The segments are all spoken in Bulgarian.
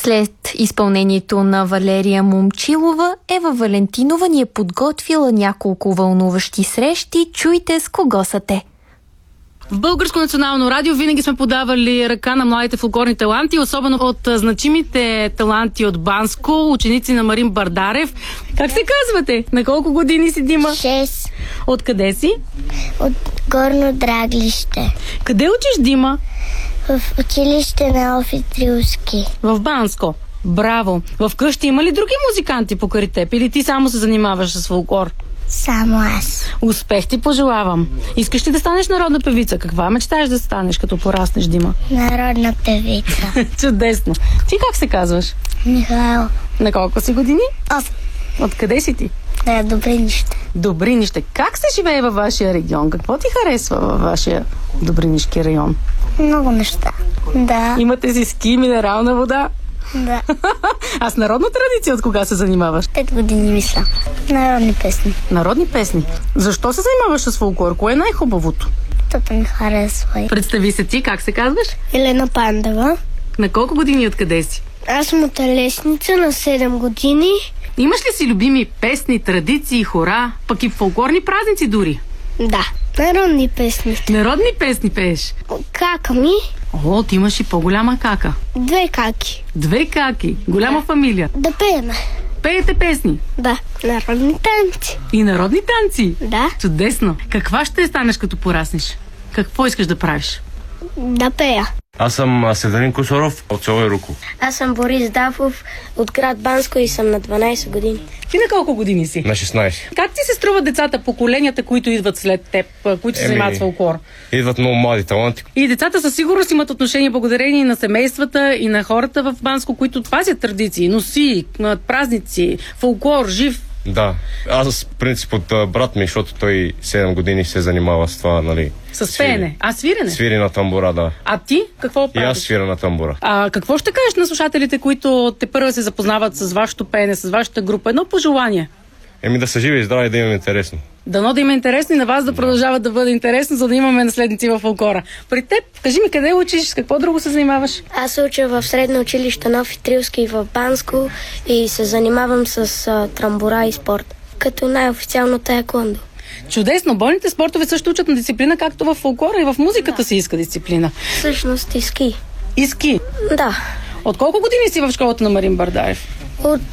След изпълнението на Валерия Момчилова, Ева Валентинова ни е подготвила няколко вълнуващи срещи. Чуйте с кого са те. В Българско национално радио винаги сме подавали ръка на младите фолклорни таланти, особено от значимите таланти от Банско, ученици на Марин Бардарев. Как се казвате? На колко години си, Дима? 6. Откъде си? От Горно Драглище. Къде учиш, Дима? В училище на Офи Трилски. В Банско. Браво! В къщи има ли други музиканти покрай теб или ти само се занимаваш с фолклор? Само аз. Успех ти пожелавам. Искаш ли да станеш народна певица? Каква мечтаеш да станеш, като пораснеш, Дима? Народна певица. Чудесно. Ти как се казваш? Михаил. На колко си години? 8. Откъде си ти? Да, Добринище. Добринище. Как се живее във вашия регион? Какво ти харесва във вашия Добринишки район? Много неща. Да. Имате си ски, минерална вода? Да. А с народна традиция от кога се занимаваш? 5 години мисля. Народни песни. Народни песни. Защо се занимаваш с фолклор? Кое е най-хубавото? Тото ми харесва. Представи се ти, как се казваш? Елена Пандава. На колко години и откъде си? Аз съм от Лесница на 7 години. Имаш ли си любими песни, традиции, хора, пък и фолклорни празници дори? Да. Народни песни. Народни песни пееш? Кака ми. О, ти имаш и по-голяма кака. 2 каки. 2 каки. Голяма фамилия. Да пееме. Пеете песни? Да. Народни танци. И народни танци? Да. Чудесно. Каква ще станеш като пораснеш? Какво искаш да правиш? Да пея. Аз съм Седанин Косоров от село Еруко. Аз съм Борис Дафов от град Банско и съм на 12 години. Ти на колко години си? На 16. Как ти се струват децата, поколенията, които идват след теб, които се занимават с фолклор? Идват много млади таланти. И децата със сигурност имат отношение благодарение на семействата и на хората в Банско, които пазят традиции, носи, празници, фолклор, жив. Да. Аз принцип от брат ми, защото той 7 години се занимава с това, нали? С пеене. А свирене? Свири на тамбура, да. А ти какво правиш? И аз свира на тамбура. А какво ще кажеш на слушателите, които те първо се запознават с вашето пеене, с вашата група? Едно пожелание. Да са живи и здрави, да имаме интересно. Дано да има интересно и на вас да продължава да бъде интересно, за да имаме наследници във фолклора. При теб, кажи ми къде учиш, с какво друго се занимаваш? Аз уча в средно училище на Офи Трилски в Банско и се занимавам с трамбура и спорт. Като най-официално таеквондо. Чудесно! Бойните спортове също учат на дисциплина, както в фолклора и в музиката се иска дисциплина. Всъщност и ски. И ски? Да. От колко години си в школата на Марин Бардарев? От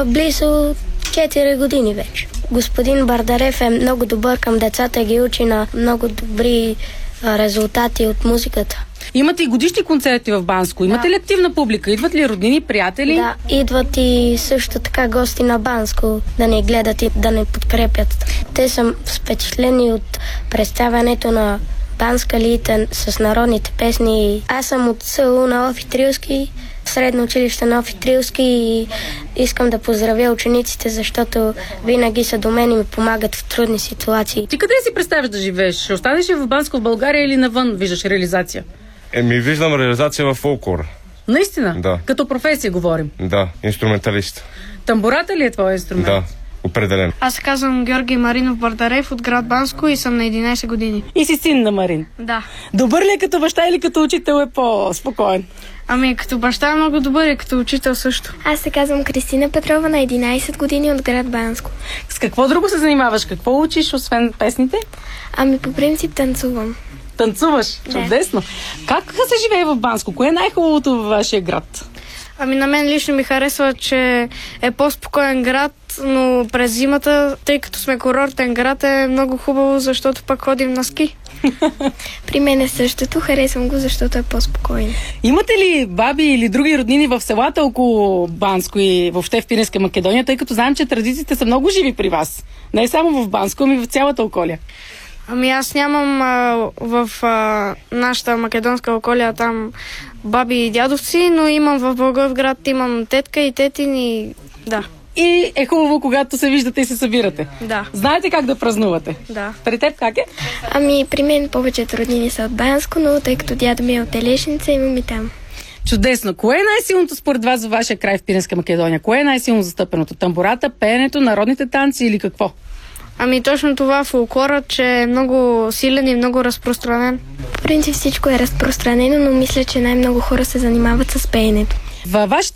близо 4 години вече. Господин Бардарев е много добър към децата и ги учи на много добри резултати от музиката. Имате и годишни концерти в Банско. Имате ли активна публика? Идват ли роднини, приятели? Да, идват и също така гости на Банско да ни гледат и да ни подкрепят. Те са впечатлени от представянето на банскалиите с народните песни. Аз съм от село на Офи Трилски, средно училище на Офи Трилски и искам да поздравя учениците, защото винаги са до мен и ми помагат в трудни ситуации. Ти къде си представяш да живееш? Ще останеш ли в Банско, в България или навън виждаш реализация? Виждам реализация в фолклор. Наистина? Да. Като професия говорим? Да, инструменталист. Тамбурата ли е твой инструмент? Да, определено. Аз се казвам Георги Маринов Бардарев от град Банско и съм на 11 години. И си син на Марин? Да. Добър ли е като баща или като учител е по-спокоен? Ами като баща е много добър и като учител също. Аз се казвам Кристина Петрова, на 11 години от град Банско. С какво друго се занимаваш? Какво учиш, освен песните? Ами по принцип танцувам. Танцуваш? Чудесно. Как се живее в Банско? Кое е най-хубавото във вашия град? Ами на мен лично ми харесва, че е по-спокоен град, но през зимата, тъй като сме курортен град, е много хубаво, защото пък ходим на ски. При мен е същото, харесвам го, защото е по-спокойно. Имате ли баби или други роднини в селата около Банско и въобще в Пиринска Македония, тъй като знам, че традициите са много живи при вас? Не само в Банско, ами в цялата околия. Ами аз нямам в нашата македонска околия там баби и дядовци, но имам в Благоевград, имам тетка и тетин и да. И е хубаво, когато се виждате и се събирате. Да. Знаете как да празнувате? Да. При теб как е? Ами при мен повечето роднини са от Банско, но тъй като дядо ми е от Елешница, имам и там. Чудесно. Кое е най-силното според вас във вашия край в Пиринска Македония? Кое е най-силно застъпеното? Тамбурата, пеенето, народните танци или какво? Ами точно това фолклора, че е много силен и много разпространен. В принцип всичко е разпространено, но мисля, че най-много хора се занимават с пеенето. Във вашите